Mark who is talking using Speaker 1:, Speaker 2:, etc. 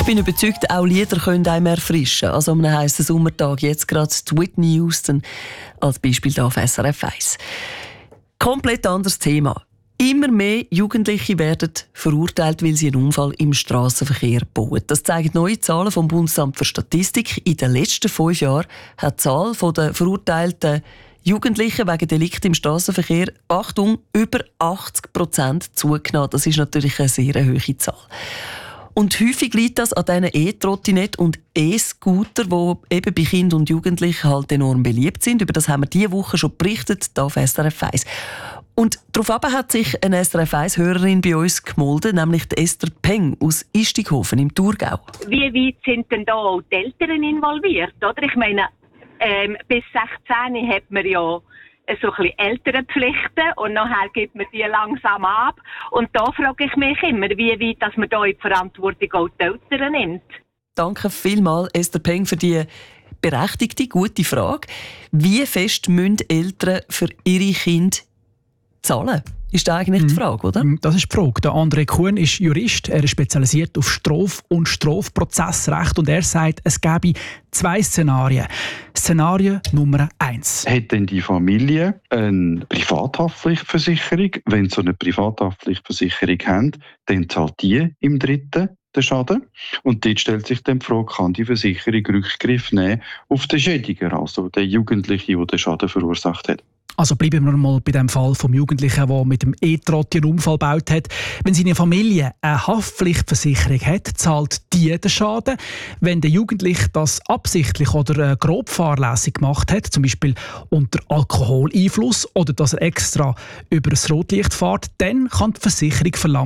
Speaker 1: Ich bin überzeugt, auch Lieder können einem erfrischen. Also an einem heissen Sommertag, jetzt gerade die Whitney Houston als Beispiel hier auf SRF 1. Komplett anderes Thema. Immer mehr Jugendliche werden verurteilt, weil sie einen Unfall im Strassenverkehr bauen. Das zeigen neue Zahlen vom Bundesamt für Statistik. In den letzten 5 Jahren hat die Zahl der verurteilten Jugendlichen wegen Delikten im Strassenverkehr, Achtung, über 80% zugenommen. Das ist natürlich eine sehr hohe Zahl. Und häufig liegt das an diesen E-Trottinetten und E-Scooter, die eben bei Kindern und Jugendlichen halt enorm beliebt sind. Über das haben wir diese Woche schon berichtet, hier auf SRF 1. Und daraufhin hat sich eine SRF 1-Hörerin bei uns gemolden, nämlich die Esther Peng aus Istighofen im Thurgau.
Speaker 2: Wie weit sind denn da auch die Eltern involviert? Oder? Ich meine, bis 16 hat man ja so ein bisschen Elternpflichten und nachher gibt man die langsam ab. Und da frage ich mich immer, wie weit dass man da in die Verantwortung auch die Eltern nimmt.
Speaker 1: Danke vielmals, Esther Peng, für die berechtigte, gute Frage. Wie fest müssen Eltern für ihre Kinder zahlen? Ist das eigentlich die Frage, oder?
Speaker 3: Das ist die Frage. Der André Kuhn ist Jurist. Er ist spezialisiert auf Straf- und Strafprozessrecht und er sagt, es gäbe 2 Szenarien. Szenario Nummer 1.
Speaker 4: Hat denn die Familie eine Privathaftpflichtversicherung? Wenn sie so eine Privathaftpflichtversicherung haben, dann zahlt die im Dritten den Schaden. Und dort stellt sich dann die Frage, kann die Versicherung Rückgriff nehmen auf den Schädiger, also den Jugendlichen, der den Schaden verursacht hat.
Speaker 3: Also bleiben wir mal bei dem Fall vom Jugendlichen, der mit dem E-Trotti einen Unfall gebaut hat. Wenn seine Familie eine Haftpflichtversicherung hat, zahlt die den Schaden. Wenn der Jugendliche das absichtlich oder grob fahrlässig gemacht hat, zum Beispiel unter Alkoholeinfluss oder dass er extra über das Rotlicht fährt, dann kann die Versicherung verlangen,